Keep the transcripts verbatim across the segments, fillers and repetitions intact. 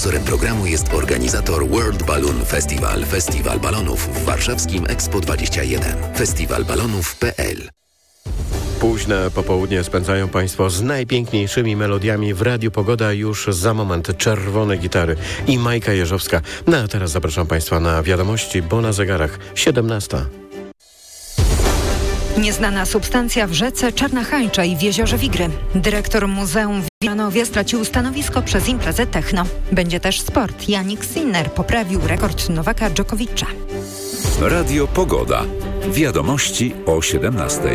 Sponsorem programu jest organizator World Balloon Festival, Festiwal Balonów w warszawskim Expo dwadzieścia jeden. festiwal balonów kropka p l. Późne popołudnie spędzają Państwo z najpiękniejszymi melodiami w Radiu Pogoda. Już za moment Czerwone Gitary i Majka Jeżowska. No a teraz zapraszam Państwa na wiadomości, bo na zegarach siedemnasta. Nieznana substancja w rzece Czarna Hańcza i w jeziorze Wigry. Dyrektor Muzeum w Wilanowie stracił stanowisko przez imprezę techno. Będzie też sport. Jannik Sinner poprawił rekord Nowaka Dżokowicza. Radio Pogoda. Wiadomości o siedemnastej.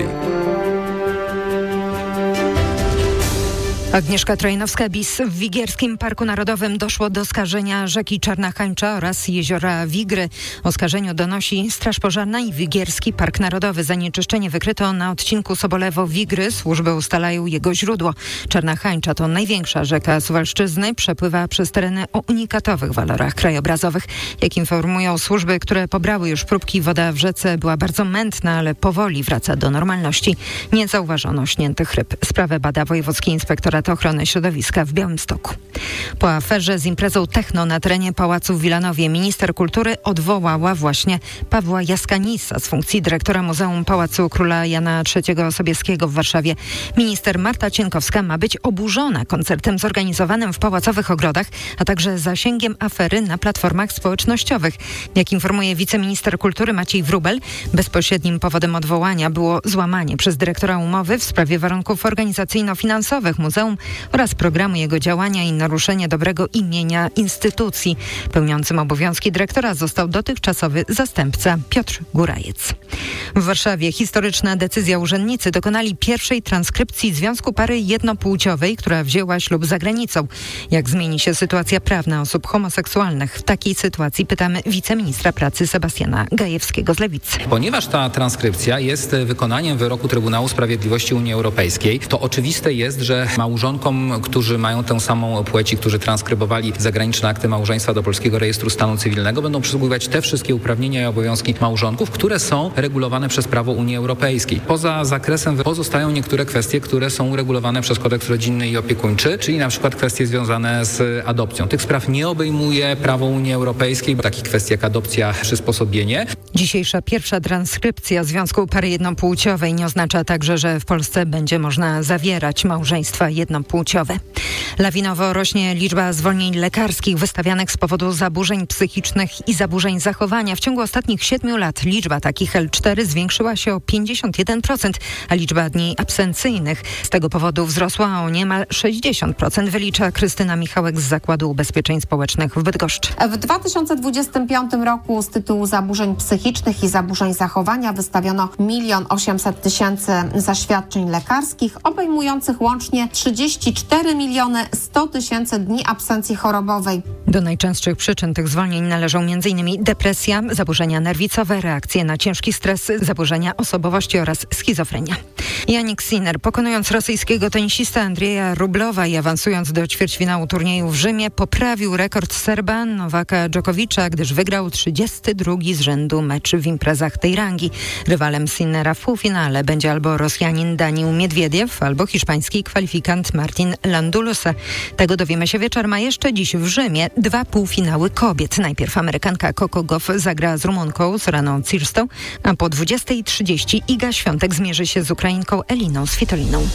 Agnieszka Trojnowska-Bis. W Wigierskim Parku Narodowym doszło do skażenia rzeki Czarna Hańcza oraz jeziora Wigry. O skażeniu donosi Straż Pożarna i Wigierski Park Narodowy. Zanieczyszczenie wykryto na odcinku Sobolewo-Wigry. Służby ustalają jego źródło. Czarna Hańcza to największa rzeka Suwalszczyzny. Przepływa przez tereny o unikatowych walorach krajobrazowych. Jak informują służby, które pobrały już próbki, woda w rzece była bardzo mętna, ale powoli wraca do normalności. Nie zauważono śniętych ryb. Sprawę bada Wojewódzki Inspektorat Ochrony Środowiska w Białymstoku. Po aferze z imprezą techno na terenie Pałacu w Wilanowie minister kultury odwołała właśnie Pawła Jaskanisa z funkcji dyrektora Muzeum Pałacu Króla Jana trzeciego Sobieskiego w Warszawie. Minister Marta Cienkowska ma być oburzona koncertem zorganizowanym w pałacowych ogrodach, a także zasięgiem afery na platformach społecznościowych. Jak informuje wiceminister kultury Maciej Wróbel, bezpośrednim powodem odwołania było złamanie przez dyrektora umowy w sprawie warunków organizacyjno-finansowych muzeum oraz programu jego działania i naruszenie dobrego imienia instytucji. Pełniącym obowiązki dyrektora został dotychczasowy zastępca Piotr Górajec. W Warszawie historyczna decyzja. Urzędnicy dokonali pierwszej transkrypcji związku pary jednopłciowej, która wzięła ślub za granicą. Jak zmieni się sytuacja prawna osób homoseksualnych? W takiej sytuacji pytamy wiceministra pracy Sebastiana Gajewskiego z Lewicy. Ponieważ ta transkrypcja jest wykonaniem wyroku Trybunału Sprawiedliwości Unii Europejskiej, to oczywiste jest, że małżonkom, którzy mają tę samą płeć i którzy transkrybowali zagraniczne akty małżeństwa do Polskiego Rejestru Stanu Cywilnego, będą przysługiwać te wszystkie uprawnienia i obowiązki małżonków, które są regulowane przez prawo Unii Europejskiej. Poza zakresem pozostają niektóre kwestie, które są uregulowane przez kodeks rodzinny i opiekuńczy, czyli na przykład kwestie związane z adopcją. Tych spraw nie obejmuje prawo Unii Europejskiej, bo takich kwestii jak adopcja, przysposobienie. Dzisiejsza pierwsza transkrypcja związku pary jednopłciowej nie oznacza także, że w Polsce będzie można zawierać małżeństwa jednopłciowe. Lawinowo rośnie liczba zwolnień lekarskich wystawianych z powodu zaburzeń psychicznych i zaburzeń zachowania. W ciągu ostatnich siedmiu lat liczba takich L cztery zwiększyła się o pięćdziesiąt jeden procent, a liczba dni absencyjnych z tego powodu wzrosła o niemal sześćdziesiąt procent, wylicza Krystyna Michałek z Zakładu Ubezpieczeń Społecznych w Bydgoszczy. W dwa tysiące dwudziestym piątym roku z tytułu zaburzeń psychicznych i zaburzeń zachowania wystawiono milion osiemset tysięcy zaświadczeń lekarskich, obejmujących łącznie trzydzieści cztery miliony sto tysięcy dni absencji chorobowej. Do najczęstszych przyczyn tych zwolnień należą m.in. depresja, zaburzenia nerwicowe, reakcje na ciężki stres, zaburzenia osobowości oraz schizofrenia. Jannik Sinner, pokonując rosyjskiego tenisistę Andrzeja Rublowa i awansując do ćwierćfinału turnieju w Rzymie, poprawił rekord Serba Nowaka Dżokowicza, gdyż wygrał trzydziesty drugi z rzędu mecz w imprezach tej rangi. Rywalem Sinnera w półfinale będzie albo Rosjanin Daniil Miedwiediew, albo hiszpański kwalifikant Martin Landulosa. Tego dowiemy się wieczorem, a jeszcze dziś w Rzymie dwa półfinały kobiet. Najpierw Amerykanka Coco Gauff zagra z Rumunką Soraną Cirstą, a po dwudziestej trzydzieści Iga Świątek zmierzy się z Ukrainką Eliną Svitoliną.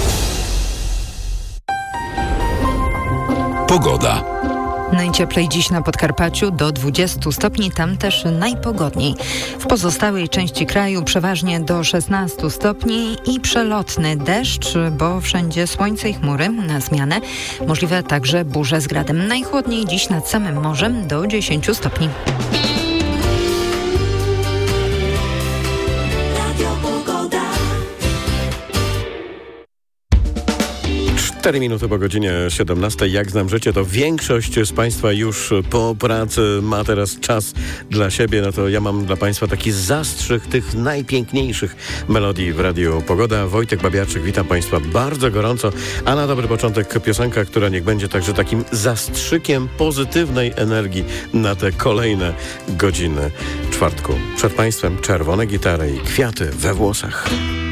Pogoda. Najcieplej dziś na Podkarpaciu do dwudziestu stopni, tam też najpogodniej. W pozostałej części kraju przeważnie do szesnastu stopni i przelotny deszcz, bo wszędzie słońce i chmury na zmianę. Możliwe także burze z gradem. Najchłodniej dziś nad samym morzem do dziesięciu stopni. cztery minuty po godzinie siedemnastej. Jak znam życie, to większość z Państwa już po pracy ma teraz czas dla siebie. No to ja mam dla Państwa taki zastrzyk tych najpiękniejszych melodii w Radiu Pogoda. Wojtek Babiarczyk, witam Państwa bardzo gorąco. A na dobry początek piosenka, która niech będzie także takim zastrzykiem pozytywnej energii na te kolejne godziny czwartku. Przed Państwem Czerwone Gitary i Kwiaty we włosach.